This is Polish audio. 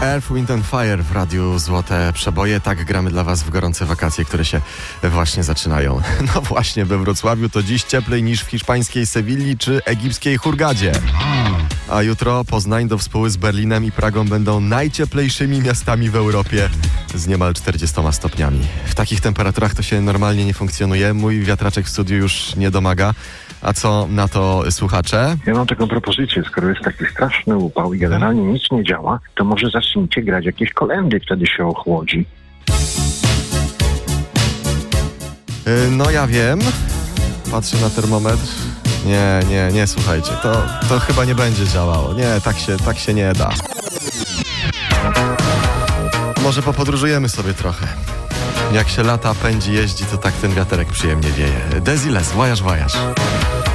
Earth, Wind and Fire w Radiu Złote Przeboje. Tak gramy dla was w gorące wakacje, które się właśnie zaczynają. No właśnie, we Wrocławiu to dziś cieplej niż w hiszpańskiej Sewilli czy egipskiej Hurgadzie. A jutro Poznań do współy z Berlinem i Pragą będą najcieplejszymi miastami w Europie z niemal 40 stopniami. W takich temperaturach to się normalnie nie funkcjonuje. Mój wiatraczek w studiu już nie domaga. A co na to słuchacze? Ja mam taką propozycję, skoro jest taki straszny upał i generalnie nic nie działa, to może zacznijcie grać jakieś kolędy, wtedy się ochłodzi. No ja wiem. Patrzę na termometr. Nie, słuchajcie, to chyba nie będzie działało. Nie, tak się nie da. Może popodróżujemy sobie trochę. Jak się lata, pędzi, jeździ, to tak ten wiaterek przyjemnie wieje. Desiles, Voyage, Voyage.